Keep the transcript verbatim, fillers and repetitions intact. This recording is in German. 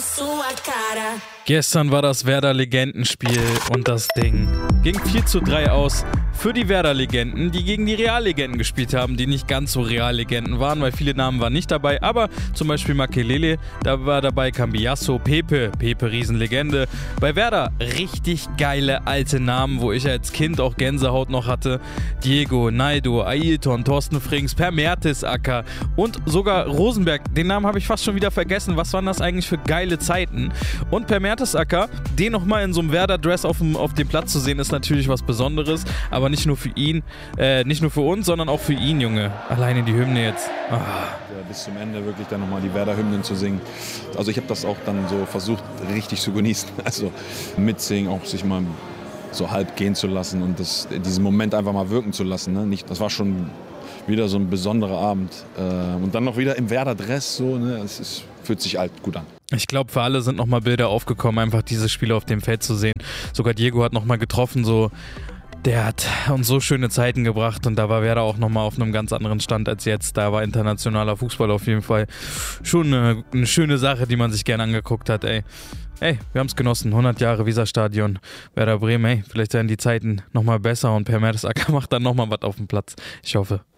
Gestern war das Werder-Legendenspiel und das Ding ging vier zu drei aus für die Werder-Legenden, die gegen die Reallegenden gespielt haben, die nicht ganz so Reallegenden waren, weil viele Namen waren nicht dabei, aber zum Beispiel Makelele, da war dabei Cambiasso, Pepe, Pepe Riesenlegende. Bei Werder richtig geile alte Namen, wo ich als Kind auch Gänsehaut noch hatte. Diego, Naido, Ailton, Thorsten Frings, Per Mertesacker und sogar Rosenberg. Den Namen habe ich fast schon wieder vergessen. Was waren das eigentlich für geile Zeiten? Und Per Mertesacker, den nochmal in so einem Werder-Dress auf dem, auf dem Platz zu sehen, ist natürlich was Besonderes, aber nicht nur für ihn, äh, nicht nur für uns, sondern auch für ihn, Junge. Alleine die Hymne jetzt. Ah. Ja, bis zum Ende wirklich dann nochmal die Werder-Hymnen zu singen. Also ich habe das auch dann so versucht, richtig zu genießen. Also mitsingen, auch sich mal so halb gehen zu lassen und das, diesen Moment einfach mal wirken zu lassen. Ne? Nicht, das war schon wieder so ein besonderer Abend. Äh, und dann noch wieder im Werder-Dress, so, ne? Es ist, fühlt sich halt gut an. Ich glaube, für alle sind nochmal Bilder aufgekommen, einfach diese Spiele auf dem Feld zu sehen. Sogar Diego hat nochmal getroffen, so. Der hat uns so schöne Zeiten gebracht und da war Werder auch nochmal auf einem ganz anderen Stand als jetzt. Da war internationaler Fußball auf jeden Fall schon eine, eine schöne Sache, die man sich gerne angeguckt hat, ey. Ey, wir haben es genossen, hundert Jahre Weserstadion, Werder Bremen, ey, vielleicht werden die Zeiten nochmal besser und Per Mertesacker macht dann nochmal was auf dem Platz. Ich hoffe.